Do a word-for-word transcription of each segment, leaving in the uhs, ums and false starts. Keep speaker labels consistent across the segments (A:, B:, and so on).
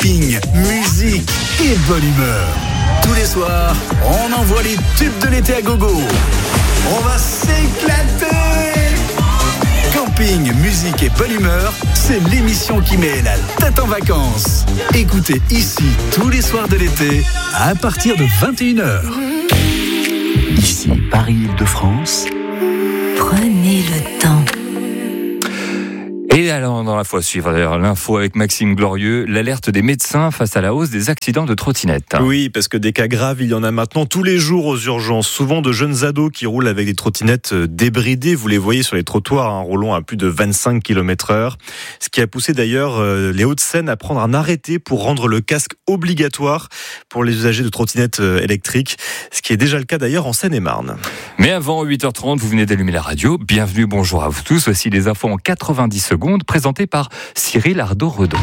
A: camping, musique et bonne humeur. Tous les soirs, on envoie les tubes de l'été à gogo. On va s'éclater. Camping, musique et bonne humeur, c'est l'émission qui met la tête en vacances. Écoutez ici tous les soirs de l'été à partir de vingt et une heures.
B: Ici Paris-Île-de-France.
C: Prenez le temps.
D: Et alors, dans la fois suivre, d'ailleurs, l'info avec Maxime Glorieux, l'alerte des médecins face à la hausse des accidents de trottinettes.
E: Oui, parce que des cas graves, il y en a maintenant tous les jours aux urgences. Souvent de jeunes ados qui roulent avec des trottinettes débridées. Vous les voyez sur les trottoirs, hein, roulant à plus de vingt-cinq kilomètres heure. Ce qui a poussé d'ailleurs euh, les Hauts-de-Seine à prendre un arrêté pour rendre le casque obligatoire pour les usagers de trottinettes euh, électriques. Ce qui est déjà le cas d'ailleurs en Seine-et-Marne.
D: Mais avant huit heures trente, vous venez d'allumer la radio. Bienvenue, bonjour à vous tous. Voici les infos en quatre-vingt-dix secondes. Présenté par Cyril Ardo-Redon.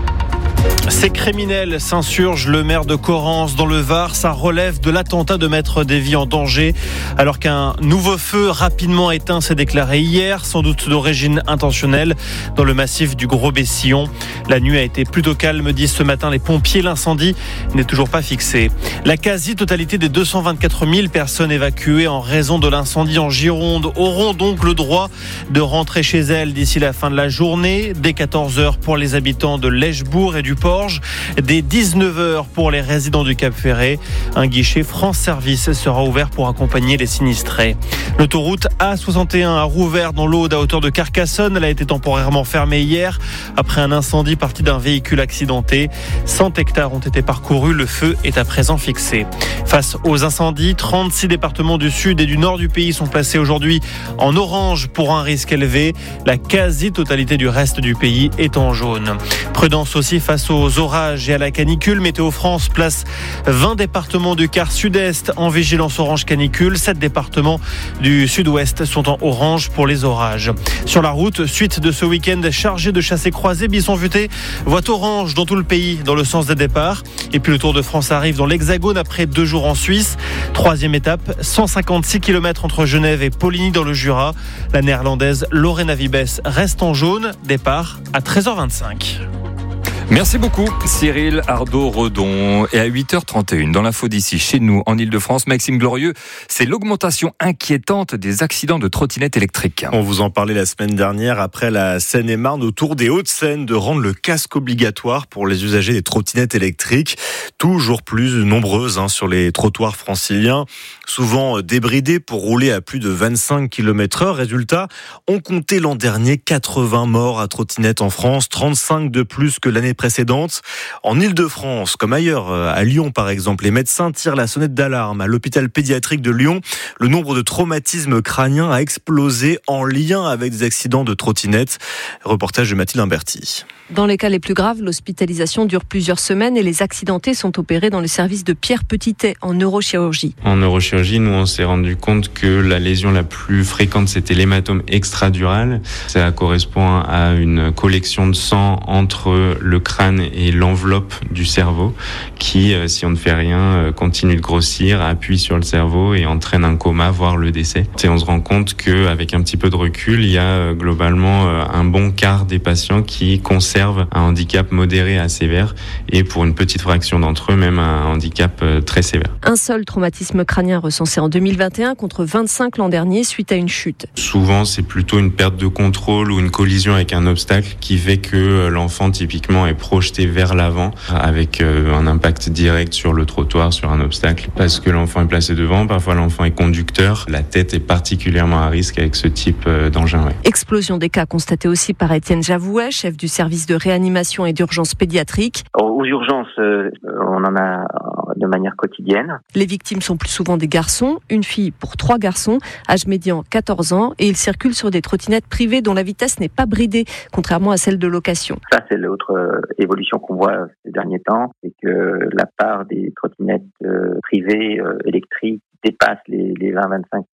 F: Ces criminels s'insurgent. Le maire de Correns dans le Var, ça relève de l'attentat de mettre des vies en danger. Alors qu'un nouveau feu rapidement éteint s'est déclaré hier, sans doute d'origine intentionnelle, dans le massif du Gros-Bessillon. La nuit a été plutôt calme, disent ce matin les pompiers. L'incendie n'est toujours pas fixé. La quasi-totalité des deux cent vingt-quatre mille personnes évacuées en raison de l'incendie en Gironde auront donc le droit de rentrer chez elles d'ici la fin de la journée. Dès quatorze heures pour les habitants de Lèchebourg et du Porge. Dès dix-neuf heures pour les résidents du Cap-Ferré. Un guichet France Service sera ouvert pour accompagner les sinistrés. L'autoroute A soixante et un a rouvert dans l'Aude à hauteur de Carcassonne. Elle a été temporairement fermée hier après un incendie parti d'un véhicule accidenté. cent hectares ont été parcourus. Le feu est à présent fixé. Face aux incendies, trente-six départements du sud et du nord du pays sont placés aujourd'hui en orange pour un risque élevé. La quasi-totalité du reste du pays est en jaune. Prudence aussi face aux aux orages et à la canicule. Météo France place vingt départements du quart sud-est en vigilance orange canicule. sept départements du sud-ouest sont en orange pour les orages. Sur la route, suite de ce week-end chargé de chassés-croisés, Bisson-Futé voit orange dans tout le pays dans le sens des départs. Et puis le Tour de France arrive dans l'Hexagone après deux jours en Suisse. Troisième étape, cent cinquante-six kilomètres entre Genève et Poligny dans le Jura. La néerlandaise Lorena Vibes reste en jaune. Départ à treize heures vingt-cinq.
D: Merci beaucoup Cyril Ardo-Redon. Et à huit heures trente et une, dans l'info d'ici, chez nous en Ile-de-France, Maxime Glorieux, c'est l'augmentation inquiétante des accidents de trottinettes électriques.
E: On vous en parlait la semaine dernière après la Seine-et-Marne, autour des Hauts-de-Seine, de rendre le casque obligatoire pour les usagers des trottinettes électriques, toujours plus nombreuses hein, sur les trottoirs franciliens, souvent débridées pour rouler à plus de vingt-cinq kilomètres heure. Résultat, on comptait l'an dernier quatre-vingts morts à trottinettes en France, trente-cinq de plus que l'année précédente. En Ile-de-France, comme ailleurs, à Lyon par exemple, les médecins tirent la sonnette d'alarme. À l'hôpital pédiatrique de Lyon, le nombre de traumatismes crâniens a explosé en lien avec des accidents de trottinettes. Reportage de Mathilde Imberti.
G: Dans les cas les plus graves, l'hospitalisation dure plusieurs semaines et les accidentés sont opérés dans le service de Pierre Petitet en neurochirurgie.
H: En neurochirurgie, nous on s'est rendu compte que la lésion la plus fréquente c'était l'hématome extradural. Ça correspond à une collection de sang entre le crâne et l'enveloppe du cerveau qui, si on ne fait rien, continue de grossir, appuie sur le cerveau et entraîne un coma, voire le décès. Et on se rend compte qu'avec un petit peu de recul, il y a globalement un bon quart des patients qui conservent un handicap modéré à sévère et pour une petite fraction d'entre eux, même un handicap très sévère.
G: Un seul traumatisme crânien recensé en deux mille vingt et un contre vingt-cinq l'an dernier suite à une chute.
H: Souvent, c'est plutôt une perte de contrôle ou une collision avec un obstacle qui fait que l'enfant typiquement est projeté vers l'avant avec un impact direct sur le trottoir, sur un obstacle. Parce que l'enfant est placé devant, parfois l'enfant est conducteur. La tête est particulièrement à risque avec ce type d'engin. Ouais.
G: Explosion des cas constatée aussi par Étienne Javouet, chef du service de réanimation et d'urgence pédiatrique.
I: Aux urgences, euh, on en a de manière quotidienne.
G: Les victimes sont plus souvent des garçons, une fille pour trois garçons, âge médian quatorze ans, et ils circulent sur des trottinettes privées dont la vitesse n'est pas bridée, contrairement à celle de location.
I: Ça, c'est l'autre euh, évolution qu'on voit ces derniers temps, c'est que la part des trottinettes euh, privées euh, électriques dépasse les, les vingt à vingt-cinq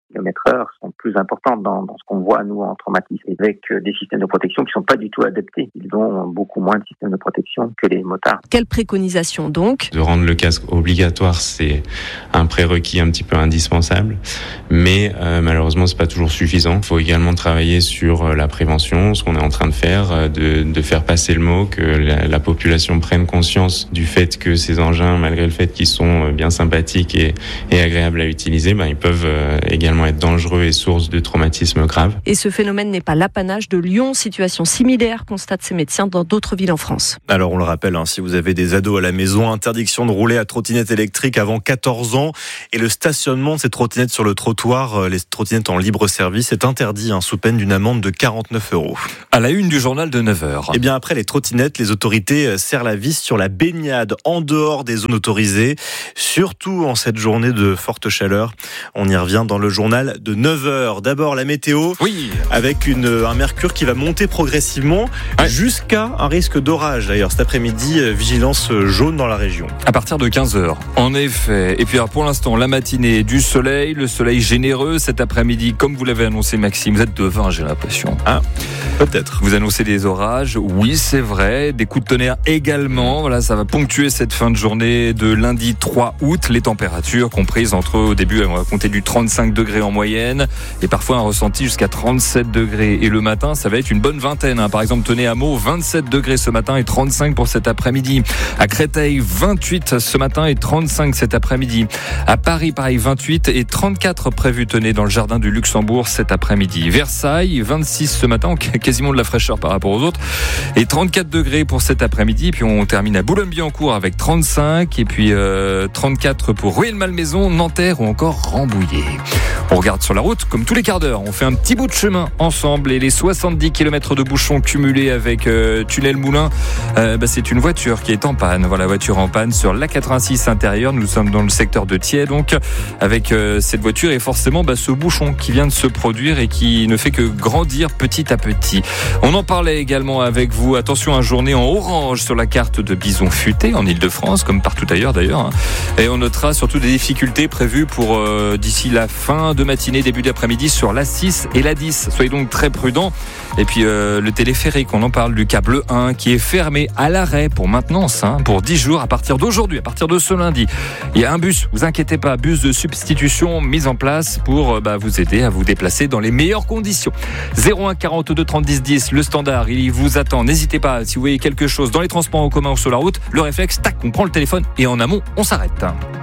I: kilomètres heure sont plus importantes dans, dans ce qu'on voit, nous, en traumatisme, avec des systèmes de protection qui ne sont pas du tout adaptés. Ils ont beaucoup moins de systèmes de protection que les motards.
G: Quelle préconisation donc ?
H: De rendre le casque obligatoire, c'est un prérequis un petit peu indispensable, mais euh, malheureusement, c'est pas toujours suffisant. Il faut également travailler sur la prévention, ce qu'on est en train de faire, de, de faire passer le mot, que la, la population prenne conscience du fait que ces engins, malgré le fait qu'ils sont bien sympathiques et, et agréables à utiliser, ben, ils peuvent également être dangereux et source de traumatismes graves.
G: Et ce phénomène n'est pas l'apanage de Lyon. Situation similaire, constatent ces médecins dans d'autres villes en France.
E: Alors on le rappelle, hein, si vous avez des ados à la maison, interdiction de rouler à trottinette électrique avant quatorze ans et le stationnement de ces trottinettes sur le trottoir, les trottinettes en libre service, est interdit hein, sous peine d'une amende de quarante-neuf euros.
D: À la une du journal de neuf heures.
E: Et bien après les trottinettes, les autorités serrent la vis sur la baignade en dehors des zones autorisées, surtout en cette journée de forte chaleur. On y revient dans le journal de neuf heures. D'abord la météo,
D: oui,
E: avec une, un mercure qui va monter progressivement ouais. jusqu'à un risque d'orage. D'ailleurs cet après-midi, vigilance jaune dans la région.
D: À partir de quinze heures, en effet. Et puis alors, pour l'instant, la matinée, du soleil, le soleil généreux. Cet après-midi, comme vous l'avez annoncé Maxime, vous êtes devin, j'ai l'impression.
E: Ah, peut-être.
D: Vous annoncez des orages, oui c'est vrai, des coups de tonnerre également. Voilà, ça va ponctuer cette fin de journée de lundi trois août. Les températures comprises entre, au début, on va compter du trente-cinq degrés en moyenne et parfois un ressenti jusqu'à trente-sept degrés. Et le matin, ça va être une bonne vingtaine. Hein. Par exemple, tenez à Meaux, vingt-sept degrés ce matin et trente-cinq pour cet après-midi. À Créteil, vingt-huit ce matin et trente-cinq cet après-midi. À Paris, pareil, vingt-huit et trente-quatre prévus, tenez, dans le jardin du Luxembourg cet après-midi. Versailles, vingt-six ce matin, quasiment de la fraîcheur par rapport aux autres. Et trente-quatre degrés pour cet après-midi. Puis on termine à Boulogne-Billancourt avec trente-cinq. Et puis euh, trente-quatre pour Rueil-Malmaison, Nanterre ou encore Rambouillet. On regarde sur la route comme tous les quarts d'heure. On fait un petit bout de chemin ensemble. Et les soixante-dix kilomètres de bouchons cumulés avec euh, Tunnel Moulin, euh, bah, c'est une voiture qui est en panne. Voilà, voiture en panne sur l'A quatre-vingt-six intérieur. Nous sommes dans le secteur de Thiers, donc avec euh, cette voiture et forcément bah, ce bouchon qui vient de se produire et qui ne fait que grandir petit à petit. On en parlait également avec vous. Attention, une journée en orange sur la carte de Bison Futé en Ile-de-France, comme partout ailleurs d'ailleurs. Hein. Et on notera surtout des difficultés prévues pour euh, d'ici la fin de matinée, début d'après-midi sur l'A six et l'A dix. Soyez donc très prudents. Et puis euh, le téléphérique, on en parle, du câble un qui est fermé à l'arrêt pour maintenance, hein, pour dix jours à partir d'aujourd'hui, à partir de ce lundi. Il y a un bus, vous inquiétez pas, bus de substitution mis en place pour euh, bah, vous aider à vous déplacer dans les meilleures conditions. zéro un quarante-deux trente dix dix, le standard, il vous attend. N'hésitez pas, si vous voyez quelque chose dans les transports en commun ou sur la route, le réflexe, tac, on prend le téléphone et en amont, on s'arrête.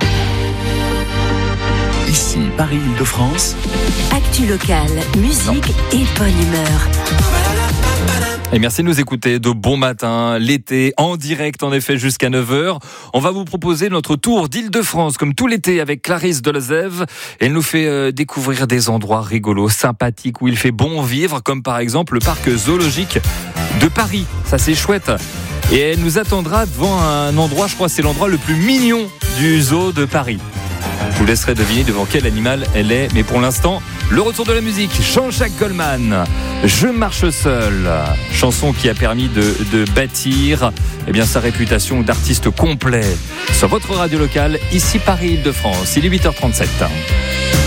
B: Ici, Paris-Île-de-France.
C: Actu locale, musique et bonne humeur.
D: Et merci de nous écouter. De bon matin, l'été, en direct en effet jusqu'à neuf heures. On va vous proposer notre tour d'Île-de-France comme tout l'été avec Clarisse Delezève. Elle nous fait euh, découvrir des endroits rigolos, sympathiques où il fait bon vivre, comme par exemple le parc zoologique de Paris. Ça c'est chouette. Et elle nous attendra devant un endroit, je crois que c'est l'endroit le plus mignon du zoo de Paris. Je vous laisserai deviner devant quel animal elle est. Mais pour l'instant, le retour de la musique. Jean-Jacques Goldman, Je marche seul. Chanson qui a permis de, de bâtir eh bien, sa réputation d'artiste complet. Sur votre radio locale, ici Paris-Île-de-France. Il est huit heures trente-sept.